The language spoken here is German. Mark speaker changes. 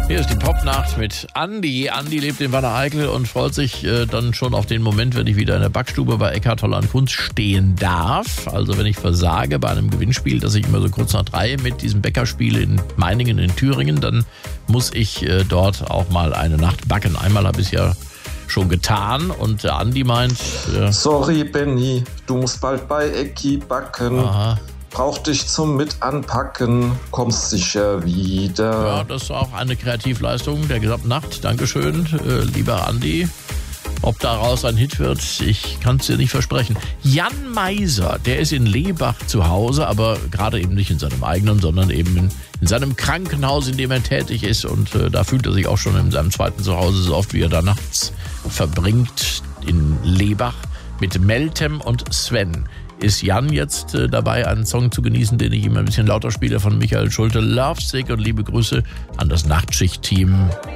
Speaker 1: Hier ist die Popnacht mit Andi. Andi lebt in Wanne-Eickel und freut sich dann schon auf den Moment, wenn ich wieder in der Backstube bei Eckhard Holland Kunst stehen darf. Also wenn ich versage bei einem Gewinnspiel, das ich immer so kurz nach 3 mit diesem Bäckerspiel in Meiningen in Thüringen, dann muss ich dort auch mal eine Nacht backen. Einmal habe ich es ja schon getan und der Andi meint...
Speaker 2: Sorry Benny, du musst bald bei Ecki backen.
Speaker 1: Aha.
Speaker 2: Brauch dich zum Mitanpacken, kommst sicher wieder.
Speaker 1: Ja, das ist auch eine Kreativleistung der gesamten Nacht. Dankeschön, lieber Andi. Ob daraus ein Hit wird, ich kann es dir nicht versprechen. Jan Meiser, der ist in Lebach zu Hause, aber gerade eben nicht in seinem eigenen, sondern eben in seinem Krankenhaus, in dem er tätig ist. Und da fühlt er sich auch schon in seinem zweiten Zuhause so oft, wie er da nachts verbringt in Lebach mit Meltem und Sven. Ist Jan jetzt dabei, einen Song zu genießen, den ich ihm ein bisschen lauter spiele, von Michael Schulte, Lovesick, und liebe Grüße an das Nachtschicht-Team.